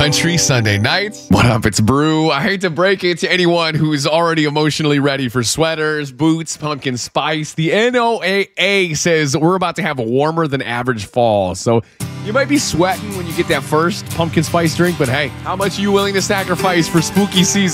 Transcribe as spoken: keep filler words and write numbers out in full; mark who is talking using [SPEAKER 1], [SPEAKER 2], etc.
[SPEAKER 1] Country Sunday nights. What up? It's Brew. I hate to break it to anyone who's already emotionally ready for sweaters, boots, pumpkin spice. The N O A A says we're about to have a warmer than average fall. So you might be sweating when you get that first pumpkin spice drink, but hey, how much are you willing to sacrifice for spooky season?